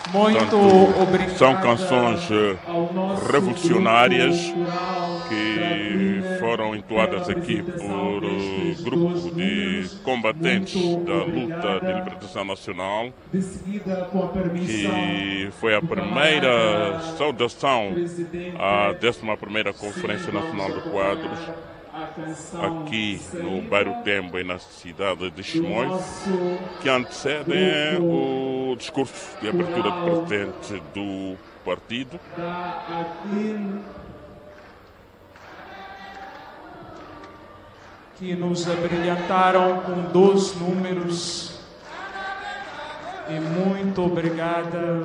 Muito obrigado. São canções revolucionárias que foram entoadas aqui por grupo de combatentes da luta de libertação nacional, que foi a primeira saudação à 11ª Conferência Nacional de Quadros, aqui no bairro Tembo e na cidade de Chimoio, que antecedem o discurso de abertura do presidente do partido. Que nos abrilhantaram com 2 números. E muito obrigada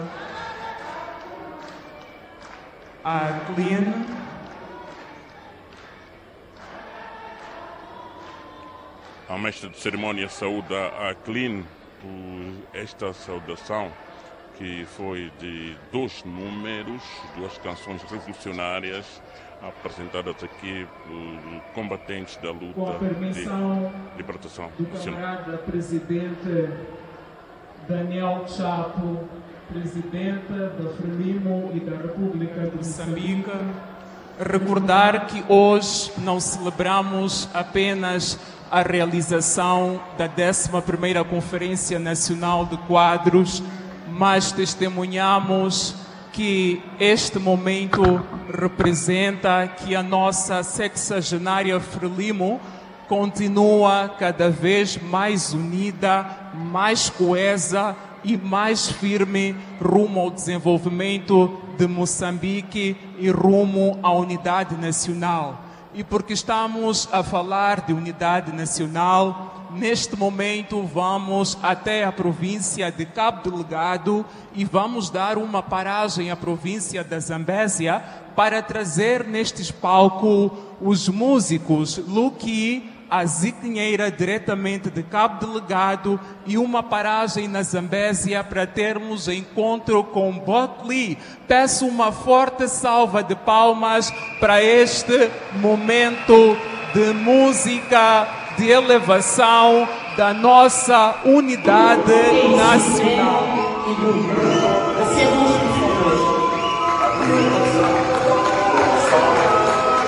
a Clean, A mestre de cerimônia saúda a Clean por esta saudação, que foi de 2 números, 2 canções revolucionárias apresentadas aqui por combatentes da luta de libertação nacional. Camarada presidente Daniel Chapo, presidente da Frelimo e da República de Moçambique, recordar que hoje não celebramos apenas a realização da 11ª Conferência Nacional de Quadros, mas testemunhamos que este momento representa que a nossa 60ª Frelimo continua cada vez mais unida, mais coesa e mais firme rumo ao desenvolvimento de Moçambique e rumo à unidade nacional. E porque estamos a falar de unidade nacional, neste momento vamos até a província de Cabo Delgado e vamos dar uma paragem à província da Zambésia para trazer nestes palcos os músicos Luki, a Ziquinheira diretamente de Cabo Delgado e uma paragem na Zambésia para termos encontro com Buck Lee. Peço uma forte salva de palmas para este momento de música, de elevação da nossa unidade nacional.